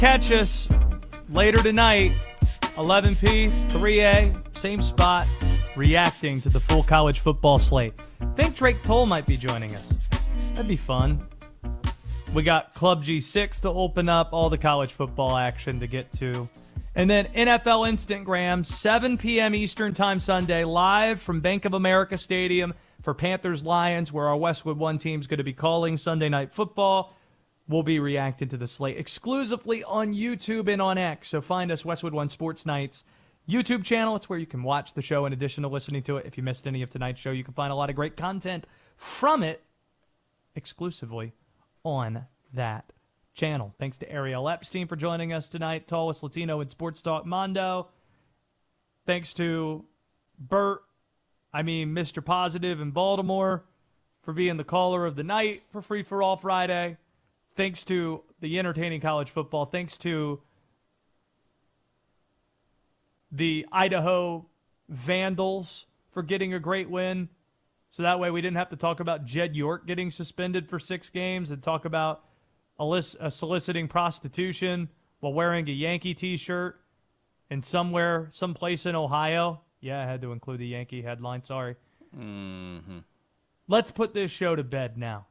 Catch us later tonight, 11p, 3A, same spot, reacting to the full college football slate. I think Drake Toll might be joining us. That'd be fun. We got Club G6 to open up, all the college football action to get to. And then NFL Instagram, 7 p.m. Eastern Time Sunday, live from Bank of America Stadium for Panthers-Lions, where our Westwood One team's going to be calling Sunday Night Football. We'll be reacting to the slate exclusively on YouTube and on X. So find us, Westwood One Sports Nights YouTube channel. It's where you can watch the show in addition to listening to it. If you missed any of tonight's show, you can find a lot of great content from it exclusively on that channel. Thanks to Ariel Epstein for joining us tonight, tallest Latino in Sports Talk Mondo. Thanks to Mr. Positive in Baltimore for being the caller of the night for Free for All Friday. Thanks to the entertaining college football. Thanks to the Idaho Vandals for getting a great win. So that way we didn't have to talk about Jed York getting suspended for 6 games and talk about soliciting prostitution while wearing a Yankee t-shirt in someplace in Ohio. Yeah, I had to include the Yankee headline. Sorry. Mm-hmm. Let's put this show to bed now.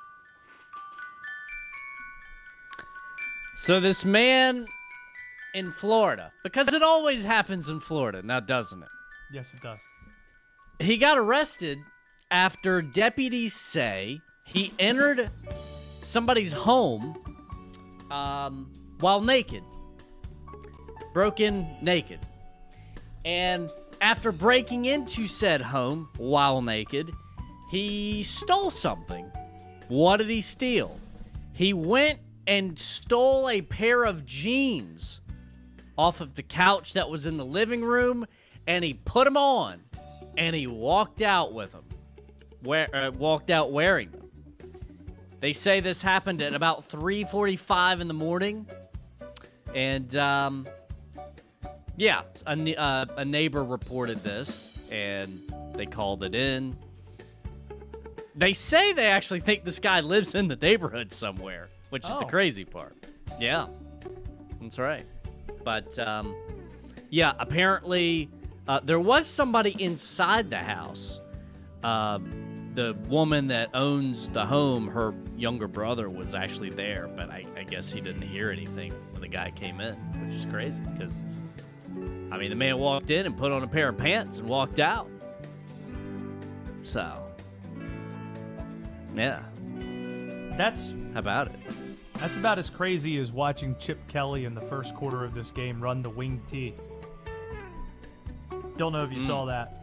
So this man in Florida, because it always happens in Florida, now doesn't it? Yes, it does. He got arrested after deputies say he entered somebody's home while naked. Broke in naked. And after breaking into said home while naked, he stole something. What did he steal? He went and stole a pair of jeans off of the couch that was in the living room, and he put them on, and he walked out with them. Walked out wearing them. They say this happened at about 3:45 in the morning, and a neighbor reported this, and they called it in. They say they actually think this guy lives in the neighborhood somewhere, which is the crazy part. Yeah, that's right. But, apparently there was somebody inside the house. The woman that owns the home, her younger brother was actually there, but I guess he didn't hear anything when the guy came in, which is crazy because, the man walked in and put on a pair of pants and walked out. So, yeah. How about it? That's about as crazy as watching Chip Kelly in the first quarter of this game run the wing tee. Don't know if you saw that.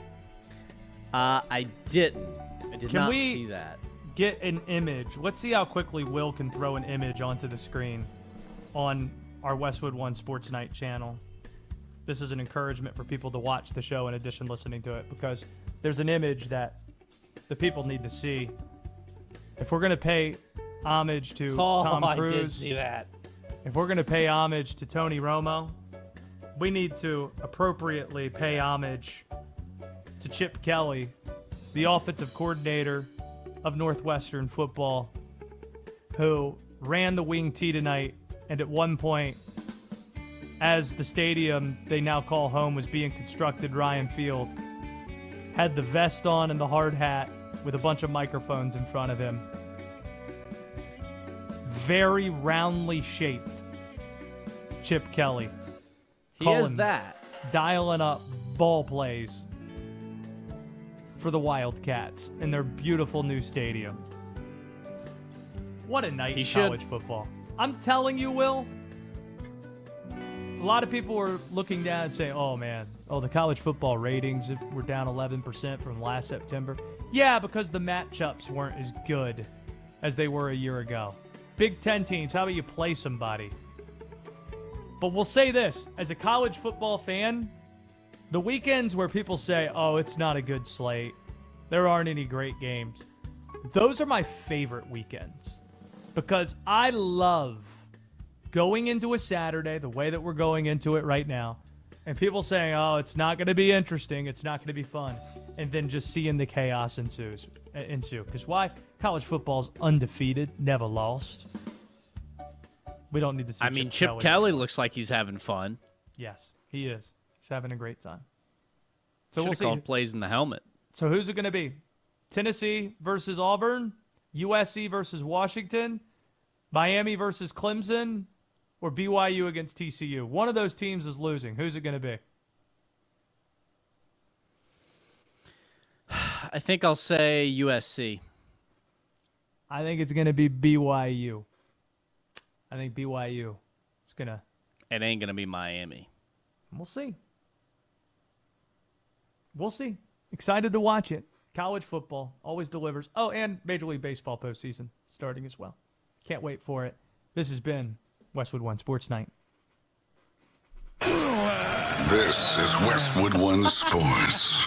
I didn't. I did not see that. Get an image. Let's see how quickly Will can throw an image onto the screen on our Westwood One Sports Night channel. This is an encouragement for people to watch the show in addition to listening to it, because there's an image that the people need to see. If we're going to pay homage to Tom Cruise, I did see that. If we're going to pay homage to Tony Romo, we need to appropriately pay homage to Chip Kelly, the offensive coordinator of Northwestern football, who ran the wing tee tonight, and at one point, as the stadium they now call home was being constructed, Ryan Field, had the vest on and the hard hat with a bunch of microphones in front of him. Very roundly shaped Chip Kelly. He is that. Dialing up ball plays for the Wildcats in their beautiful new stadium. What a night in college football. I'm telling you, Will, a lot of people were looking down and saying, the college football ratings were down 11% from last September. Yeah, because the matchups weren't as good as they were a year ago. Big Ten teams, how about you play somebody? But we'll say this, as a college football fan, the weekends where people say, it's not a good slate, there aren't any great games, those are my favorite weekends. Because I love going into a Saturday the way that we're going into it right now, and people saying, it's not going to be interesting, it's not going to be fun, and then just seeing the chaos ensue. Because why? College football's undefeated, never lost. We don't need to see. I mean, Chip Kelly looks like he's having fun. Yes, he is. He's having a great time. So we'll see. Called plays in the helmet. So who's it going to be? Tennessee versus Auburn, USC versus Washington, Miami versus Clemson, or BYU against TCU? One of those teams is losing. Who's it going to be? I think I'll say USC. I think it's going to be BYU. I think BYU is going to... It ain't going to be Miami. We'll see. We'll see. Excited to watch it. College football always delivers. Oh, and Major League Baseball postseason starting as well. Can't wait for it. This has been Westwood One Sports Night. This is Westwood One Sports.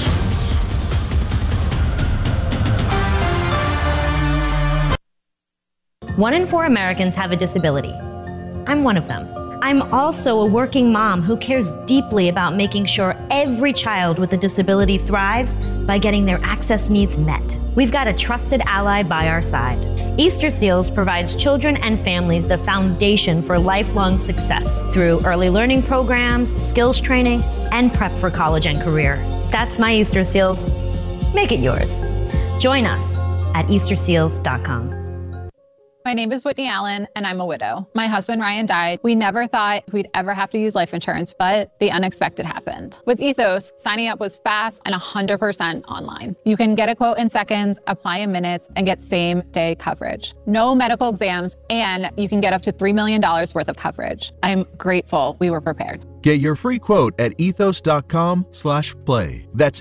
One in 4 Americans have a disability. I'm one of them. I'm also a working mom who cares deeply about making sure every child with a disability thrives by getting their access needs met. We've got a trusted ally by our side. Easter Seals provides children and families the foundation for lifelong success through early learning programs, skills training, and prep for college and career. That's my Easter Seals. Make it yours. Join us at easterseals.com. My name is Whitney Allen, and I'm a widow. My husband, Ryan, died. We never thought we'd ever have to use life insurance, but the unexpected happened. With Ethos, signing up was fast and 100% online. You can get a quote in seconds, apply in minutes, and get same-day coverage. No medical exams, and you can get up to $3 million worth of coverage. I'm grateful we were prepared. Get your free quote at ethos.com/play. That's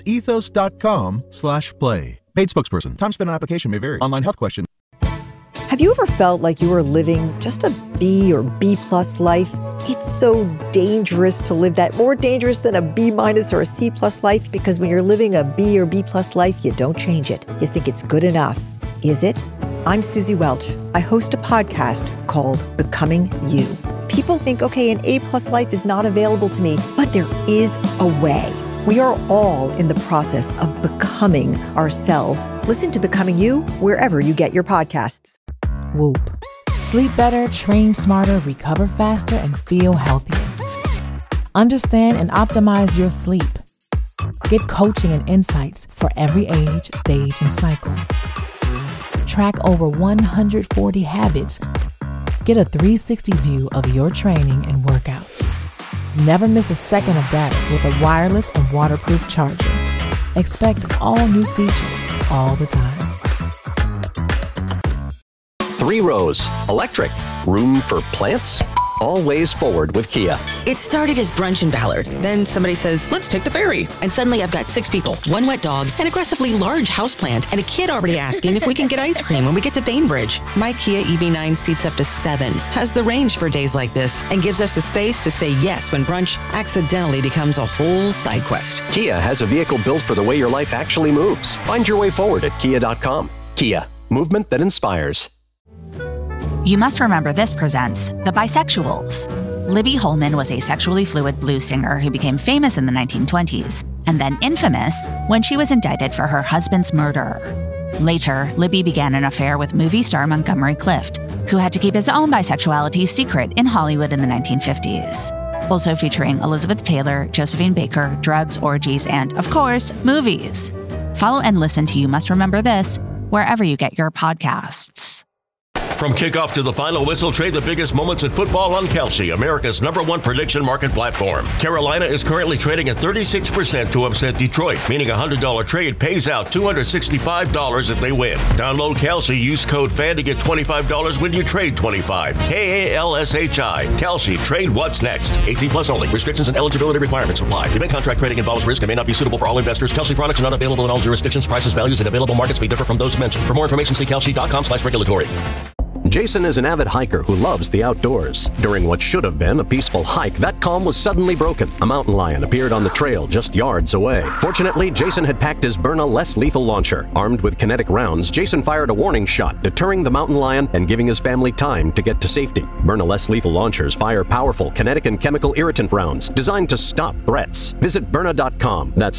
ethos.com/play. Paid spokesperson. Time spent on application may vary. Online health question. Have you ever felt like you were living just a B or B+ life? It's so dangerous to live that, more dangerous than a B- or a C+ life, because when you're living a B or B+ life, you don't change it. You think it's good enough. Is it? I'm Susie Welch. I host a podcast called Becoming You. People think, okay, an A+ life is not available to me, but there is a way. We are all in the process of becoming ourselves. Listen to Becoming You wherever you get your podcasts. Whoop. Sleep better, train smarter, recover faster, and feel healthier. Understand and optimize your sleep. Get coaching and insights for every age, stage, and cycle. Track over 140 habits. Get a 360 view of your training and workouts. Never miss a second of data with a wireless and waterproof charger. Expect all new features all the time. 3 rows, electric, room for plants. Always forward with Kia. It started as brunch in Ballard. Then somebody says, let's take the ferry. And suddenly I've got 6 people, 1 wet dog, an aggressively large houseplant, and a kid already asking if we can get ice cream when we get to Bainbridge. My Kia EV9 seats up to 7, has the range for days like this, and gives us the space to say yes when brunch accidentally becomes a whole side quest. Kia has a vehicle built for the way your life actually moves. Find your way forward at kia.com. Kia, movement that inspires. You Must Remember This presents The Bisexuals. Libby Holman was a sexually fluid blues singer who became famous in the 1920s, and then infamous when she was indicted for her husband's murder. Later, Libby began an affair with movie star Montgomery Clift, who had to keep his own bisexuality secret in Hollywood in the 1950s. Also featuring Elizabeth Taylor, Josephine Baker, drugs, orgies, and, of course, movies. Follow and listen to You Must Remember This wherever you get your podcasts. From kickoff to the final whistle, trade the biggest moments in football on Kalshi, America's #1 prediction market platform. Carolina is currently trading at 36% to upset Detroit, meaning a $100 trade pays out $265 if they win. Download Kalshi, use code FAN to get $25 when you trade $25. KALSHI. Kalshi, trade what's next. 18 plus only. Restrictions and eligibility requirements apply. Event contract trading involves risk and may not be suitable for all investors. Kalshi products are not available in all jurisdictions. Prices, values, and available markets may differ from those mentioned. For more information, see kalshi.com/regulatory. Jason is an avid hiker who loves the outdoors. During what should have been a peaceful hike, that calm was suddenly broken. A mountain lion appeared on the trail just yards away. Fortunately, Jason had packed his Byrna less lethal launcher. Armed with kinetic rounds, Jason fired a warning shot, deterring the mountain lion and giving his family time to get to safety. Byrna less lethal launchers fire powerful kinetic and chemical irritant rounds designed to stop threats. Visit Byrna.com. That's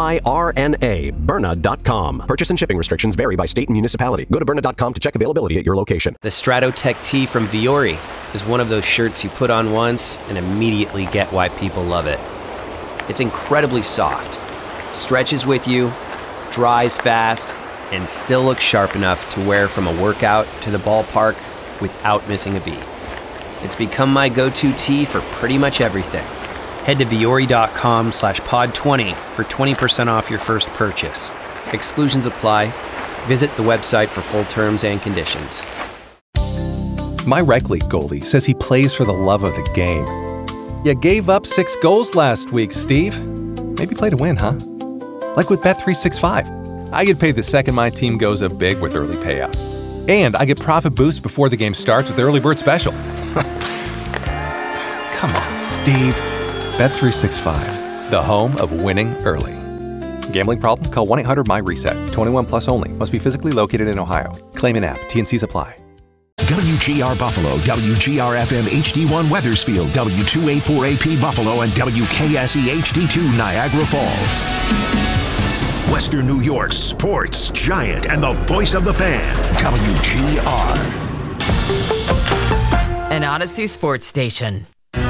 BYRNA, Byrna.com. Purchase and shipping restrictions vary by state and municipality. Go to Byrna.com to check availability at your location. The Stratotech T from Viore. is one of those shirts you put on once and immediately get why people love it. It's incredibly soft, stretches with you, dries fast, and still looks sharp enough to wear from a workout to the ballpark without missing a beat. It's become my go-to tee for pretty much everything. Head to viore.com/pod20 for 20% off your first purchase. Exclusions apply. Visit the website for full terms and conditions. My rec league goalie says he plays for the love of the game. You gave up 6 goals last week, Steve. Maybe play to win, huh? Like with Bet365. I get paid the second my team goes up big with early payout. And I get profit boosts before the game starts with Early Bird Special. Come on, Steve. Bet365, the home of winning early. Gambling problem? Call 1-800-MY-RESET. 21 plus only. Must be physically located in Ohio. Claim in app. T&Cs apply. WGR Buffalo, WGR-FM HD1 Weathersfield, W284AP Buffalo, and WKSE HD2 Niagara Falls. Western New York's sports giant and the voice of the fan, WGR. An Odyssey sports station.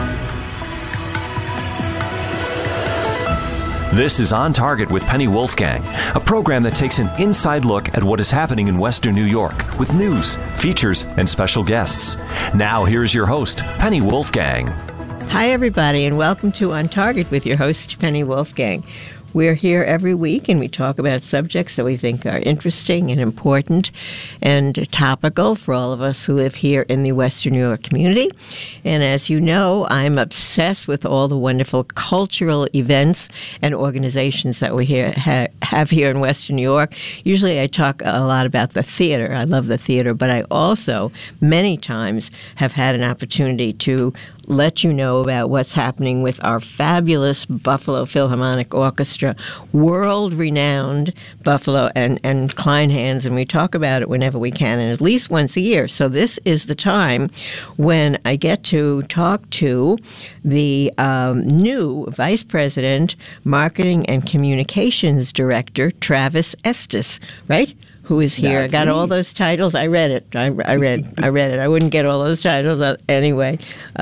This is On Target with Penny Wolfgang, a program that takes an inside look at what is happening in Western New York with news, features, and special guests. Now, here's your host, Penny Wolfgang. Hi, everybody, and welcome to On Target with your host, Penny Wolfgang. We're here every week, and we talk about subjects that we think are interesting and important and topical for all of us who live here in the Western New York community. And as you know, I'm obsessed with all the wonderful cultural events and organizations that we have here in Western New York. Usually I talk a lot about the theater. I love the theater, but I also many times have had an opportunity to let you know about what's happening with our fabulous Buffalo Philharmonic Orchestra, world-renowned Buffalo and Kleinhans, and we talk about it whenever we can, and at least once a year. So this is the time when I get to talk to the new Vice President, Marketing and Communications Director, Travis Estes, right? Who is here. That's I got me. All those titles. I read it. I read it. I wouldn't get all those titles anyway.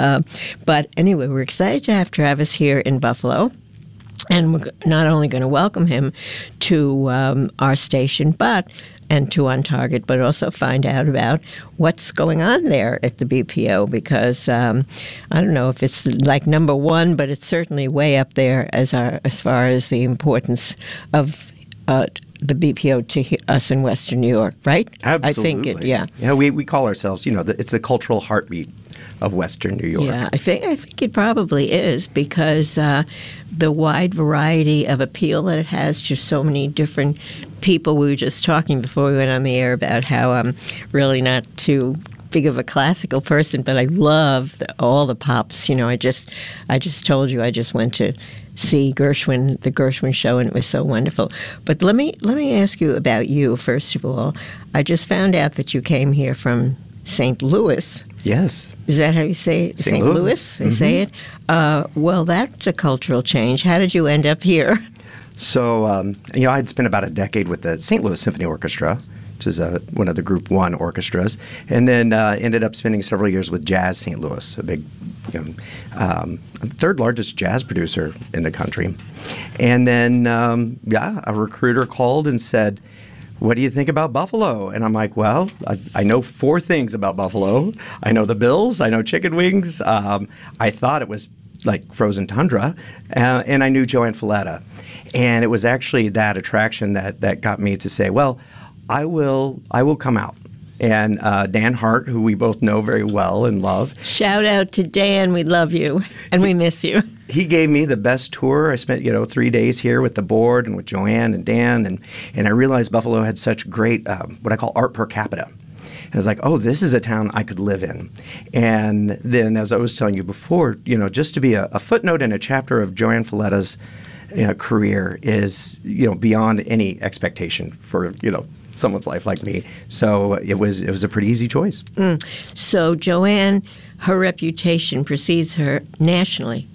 But anyway, we're excited to have Travis here in Buffalo. And we're not only going to welcome him to our station, and to On Target, but also find out about what's going on there at the BPO, because I don't know if it's like number one, but it's certainly way up there as far as the importance of the BPO to us in Western New York, right? Absolutely. I think yeah. Yeah, we call ourselves, it's the cultural heartbeat of Western New York. Yeah, I think it probably is, because the wide variety of appeal that it has, just so many different people. We were just talking before we went on the air about how I'm really not too big of a classical person, but I love all the pops. I just told you I just went to see the Gershwin show, and it was so wonderful. But let me ask you about you first of all. I just found out that you came here from St. Louis. Yes. Is that how you say it? St. Louis? They say it? Well, that's a cultural change. How did you end up here? So, I'd spent about a decade with the St. Louis Symphony Orchestra, which is one of the Group 1 orchestras, and then ended up spending several years with Jazz St. Louis, a big, third largest jazz producer in the country. And then, a recruiter called and said, "What do you think about Buffalo?" And I'm like, well, I know 4 things about Buffalo. I know the Bills. I know chicken wings. I thought it was like frozen tundra. And I knew Joanne Falletta. And it was actually that attraction that got me to say, well, I will come out. And Dan Hart, who we both know very well and love. Shout out to Dan. We love you. And we miss you. He gave me the best tour. I spent, 3 days here with the board and with Joanne and Dan. And I realized Buffalo had such great, what I call art per capita. And I was like, oh, this is a town I could live in. And then, as I was telling you before, just to be a footnote in a chapter of Joanne Falletta's career is, beyond any expectation for, someone's life like me. So it was a pretty easy choice. So Joanne, her reputation precedes her nationally.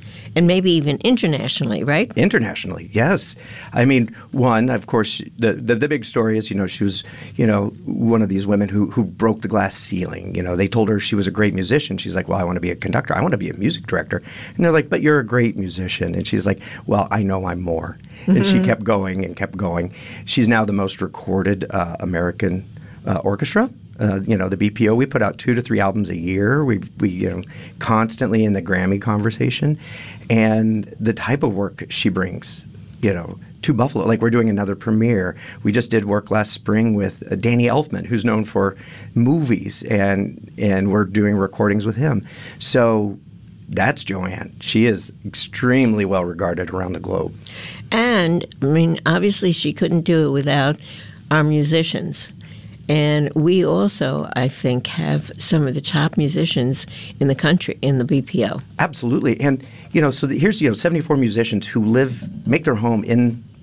and maybe even internationally, right? Internationally, yes. I mean, one, of course, the big story is, she was, one of these women who broke the glass ceiling. They told her she was a great musician. She's like, well, I want to be a conductor. I want to be a music director. And they're like, but you're a great musician. And she's like, well, I know I'm more. And she kept going and kept going. She's now the most recorded American orchestra. The BPO, we put out 2 to 3 albums a year. We constantly in the Grammy conversation, and the type of work she brings, to Buffalo. Like, we're doing another premiere. We just did work last spring with Danny Elfman, who's known for movies, and we're doing recordings with him. So that's Joanne. She is extremely well regarded around the globe. And I mean, obviously, she couldn't do it without our musicians. And we also, I think, have some of the top musicians in the country in the BPO. Absolutely. And, so here's, 74 musicians who make their home in